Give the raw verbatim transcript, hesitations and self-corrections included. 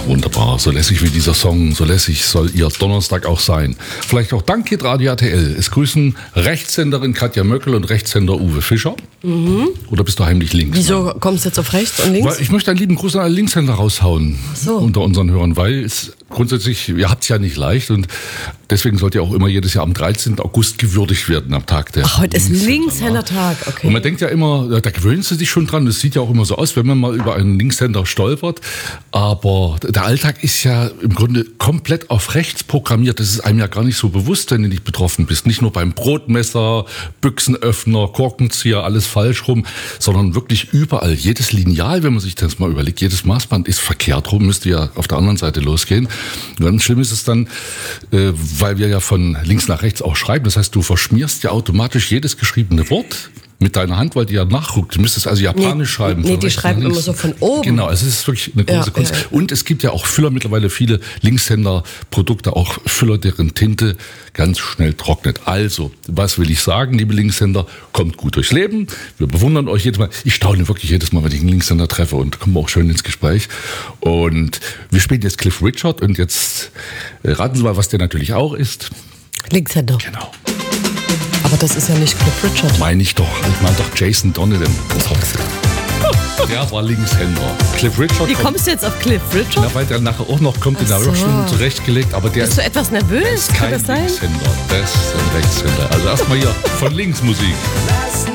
Wunderbar, so lässig wie dieser Song, so lässig soll Ihr Donnerstag auch sein. Vielleicht auch dank Radio A T L. Es grüßen Rechtshänderin Katja Möckel und Rechtshänder Uwe Fischer. Mhm. Oder bist du heimlich links? Wieso kommst du jetzt auf rechts und links? Weil ich möchte einen lieben Gruß an alle Linkshänder raushauen so. unter unseren Hörern, weil es grundsätzlich, ihr habt es ja nicht leicht und deswegen sollt ihr auch immer jedes Jahr am dreizehnten August gewürdigt werden, am Tag der Ach, heute ist Linkshändertag, okay. Und man denkt ja immer, da gewöhnst du dich schon dran, das sieht ja auch immer so aus, wenn man mal über einen Linkshänder stolpert, aber der Alltag ist ja im Grunde komplett auf rechts programmiert, das ist einem ja gar nicht so bewusst, wenn du nicht betroffen bist, nicht nur beim Brotmesser, Büchsenöffner, Korkenzieher, alles falsch rum, sondern wirklich überall, jedes Lineal, wenn man sich das mal überlegt, jedes Maßband ist verkehrt rum, müsste ja auf der anderen Seite losgehen. Und ganz schlimm ist es dann, äh, weil wir ja von links nach rechts auch schreiben, das heißt, du verschmierst ja automatisch jedes geschriebene Wort mit deiner Hand, weil die ja nachguckt. Du müsstest also japanisch nee, schreiben. Nee, die schreiben immer so von oben. Genau, also es ist wirklich eine große ja, Kunst. Ja. Und es gibt ja auch Füller, mittlerweile viele Linkshänder-Produkte, auch Füller, deren Tinte ganz schnell trocknet. Also, was will ich sagen, liebe Linkshänder? Kommt gut durchs Leben. Wir bewundern euch jedes Mal. Ich staune wirklich jedes Mal, wenn ich einen Linkshänder treffe und kommen auch schön ins Gespräch. Und wir spielen jetzt Cliff Richard und jetzt raten Sie mal, was der natürlich auch ist. Linkshänder. Genau. Aber das ist ja nicht Cliff Richard. Meine ich doch. Ich meine doch Jason Donovan. Der war Linkshänder. Cliff Richard. Wie kommst du jetzt auf Cliff Richard? Na, weil der nachher auch noch kommt, den habe ich auch schon zurechtgelegt. Aber der Bist du etwas nervös? ist kein Kann das sein? Linkshänder. Das ist ein Rechtshänder. Also erstmal hier von links Musik. Last